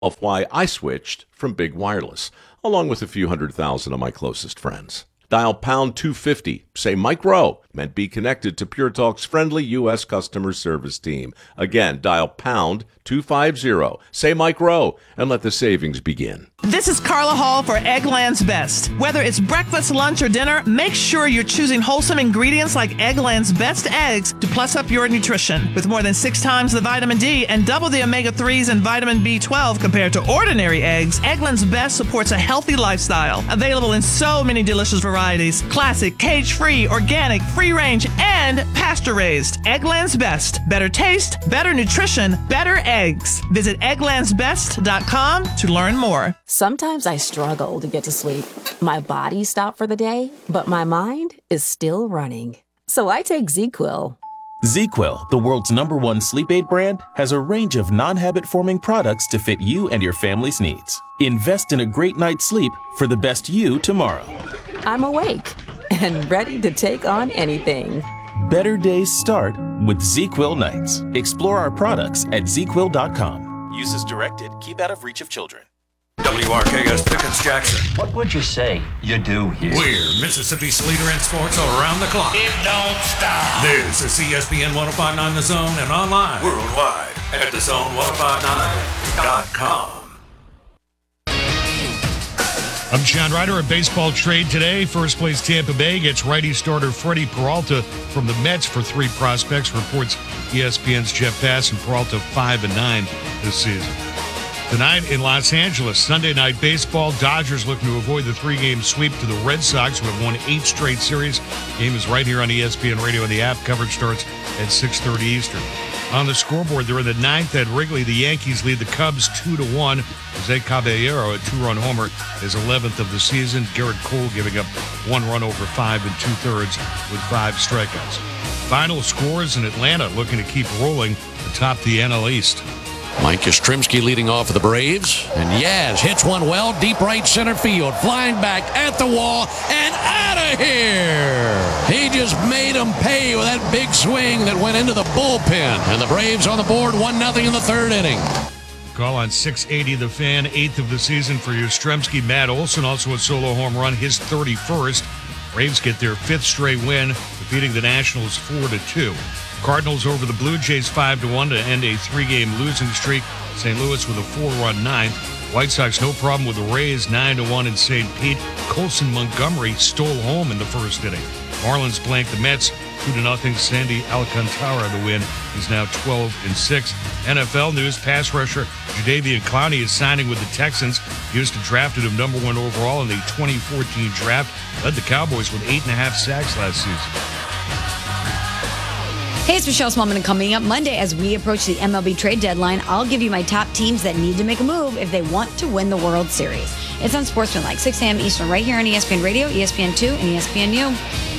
of why I switched from Big Wireless, along with a few 100,000 of my closest friends. Dial pound 250, say Mike Rowe, and be connected to Pure Talk's friendly U.S. customer service team. Again, dial pound 250, say Mike Rowe, and let the savings begin. This is Carla Hall for Eggland's Best. Whether it's breakfast, lunch, or dinner, make sure you're choosing wholesome ingredients like Eggland's Best eggs to plus up your nutrition. With more than 6 times the vitamin D and double the omega-3s and vitamin B12 compared to ordinary eggs, Eggland's Best supports a healthy lifestyle. Available in so many delicious varieties: classic, cage-free, organic, free-range, and pasture-raised. Eggland's Best. Better taste, better nutrition, better eggs. Visit egglandsbest.com to learn more. Sometimes I struggle to get to sleep. My body stopped for the day, but my mind is still running. So I take ZzzQuil. ZzzQuil, the world's #1 sleep aid brand, has a range of non-habit-forming products to fit you and your family's needs. Invest in a great night's sleep for the best you tomorrow. I'm awake and ready to take on anything. Better days start with ZzzQuil nights. Explore our products at ZzzQuil.com. Use as directed. Keep out of reach of children. WRKS Pickens Jackson. What would you say you do here? We're Mississippi's leader in sports around the clock. It don't stop. This is ESPN 1059 The Zone and online worldwide at thezone1059.com. I'm John Ryder at Baseball Trade today. First place Tampa Bay gets righty starter Freddie Peralta from the Mets for 3 prospects, reports ESPN's Jeff Passan. Peralta 5-9 this season. Tonight in Los Angeles, Sunday Night Baseball, Dodgers looking to avoid the 3-game sweep to the Red Sox, who have won 8 straight series. Game is right here on ESPN Radio and the app. Coverage starts at 6:30 Eastern. On the scoreboard, they're in the 9th at Wrigley. The Yankees lead the Cubs 2-1. Jose Caballero, a 2-run homer, his 11th of the season. Garrett Cole giving up 1 run over 5 2/3 with 5 strikeouts. Final scores in Atlanta looking to keep rolling atop the NL East. Mike Yastrzemski leading off for the Braves. And Yaz hits one well, deep right center field. Flying back at the wall and out of here. He just made them pay with that big swing that went into the bullpen. And the Braves on the board, 1-0 in the 3rd inning. Call on 680 The Fan, 8th of the season for Yastrzemski. Matt Olson also a solo home run, his 31st. Braves get their 5th straight win, defeating the Nationals 4-2. Cardinals over the Blue Jays 5-1 to end a 3-game losing streak. St. Louis with a 4-run 9th. White Sox no problem with the Rays 9-1 in St. Pete. Colson Montgomery stole home in the 1st inning. Marlins blanked the Mets 2-0. Sandy Alcantara the win. He's now 12-6. NFL news: pass rusher Jadeveon Clowney is signing with the Texans. Houston drafted him #1 overall in the 2014 draft. Led the Cowboys with 8.5 sacks last season. Hey, it's Michelle Smallman, and coming up Monday as we approach the MLB trade deadline, I'll give you my top teams that need to make a move if they want to win the World Series. It's on Sportsmanlike, 6 a.m. Eastern, right here on ESPN Radio, ESPN2, and ESPNU.